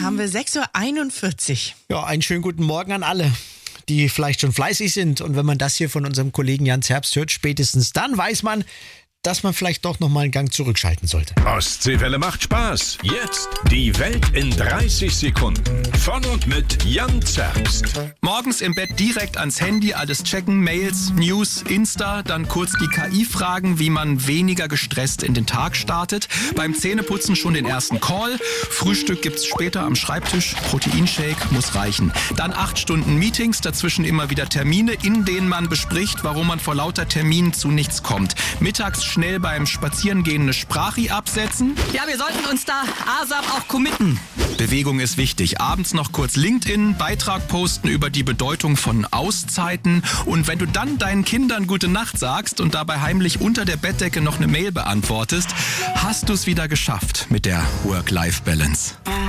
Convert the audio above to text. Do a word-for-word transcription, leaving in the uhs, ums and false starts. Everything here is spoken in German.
haben wir sechs Uhr einundvierzig. Ja, einen schönen guten Morgen an alle, die vielleicht schon fleißig sind. Und wenn man das hier von unserem Kollegen Jan Zerbst hört, spätestens dann weiß man, dass man vielleicht doch noch mal einen Gang zurückschalten sollte. Ostseewelle macht Spaß. Jetzt die Welt in dreißig Sekunden. Von und mit Jan Zerbst. Morgens im Bett direkt ans Handy, alles checken, Mails, News, Insta, dann kurz die K I fragen, wie man weniger gestresst in den Tag startet. Beim Zähneputzen schon den ersten Call. Frühstück gibt's später am Schreibtisch. Proteinshake muss reichen. Dann acht Stunden Meetings, dazwischen immer wieder Termine, in denen man bespricht, warum man vor lauter Terminen zu nichts kommt. Mittags schnell beim Spazierengehen eine Sprachi absetzen. Ja, wir sollten uns da ASAP auch committen. Bewegung ist wichtig. Abends noch kurz LinkedIn, Beitrag posten über die Bedeutung von Auszeiten. Und wenn du dann deinen Kindern gute Nacht sagst und dabei heimlich unter der Bettdecke noch eine Mail beantwortest, hast du es wieder geschafft mit der Work-Life-Balance.